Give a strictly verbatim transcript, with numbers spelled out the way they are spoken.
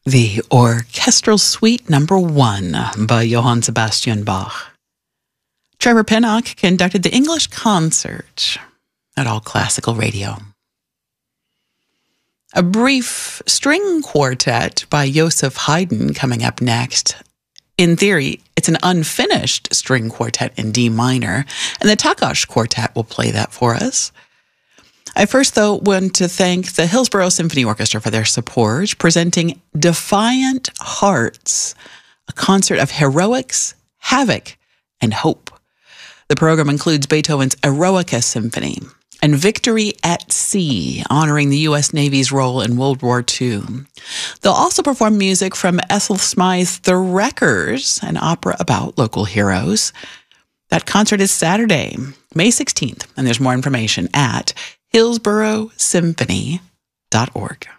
The Orchestral Suite Number One by Johann Sebastian Bach. Trevor Pinnock conducted the English concert at All Classical Radio. A brief string quartet by Joseph Haydn coming up next. In theory, it's an unfinished string quartet in D minor, and the Takács Quartet will play that for us. I first, though, want to thank the Hillsborough Symphony Orchestra for their support, presenting Defiant Hearts, a concert of heroics, havoc, and hope. The program includes Beethoven's Eroica Symphony and Victory at Sea, honoring the U S Navy's role in World War Two. They'll also perform music from Ethel Smythe's The Wreckers, an opera about local heroes. That concert is Saturday, May sixteenth, and there's more information at hillsborough symphony dot org.